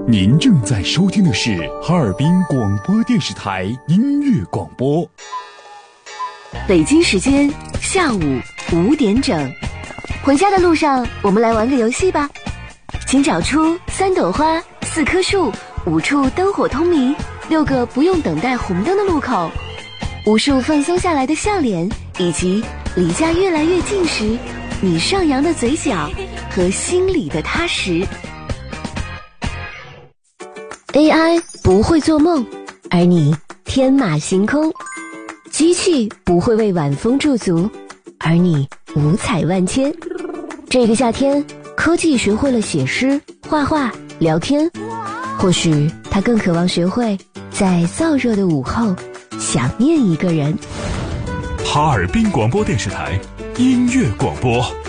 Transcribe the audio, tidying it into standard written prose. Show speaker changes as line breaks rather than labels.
您正在收听的是哈尔滨广播电视台音乐广播。
北京时间下午5点整，回家的路上，我们来玩个游戏吧。请找出3朵花、4棵树、5处灯火通明、6个不用等待红灯的路口，无数放松下来的笑脸，以及离家越来越近时，你上扬的嘴角和心里的踏实。AI 不会做梦，而你天马行空。机器不会为晚风驻足，而你五彩万千。这个夏天，科技学会了写诗、画画、聊天，或许它更渴望学会在燥热的午后想念一个人。
哈尔滨广播电视台音乐广播。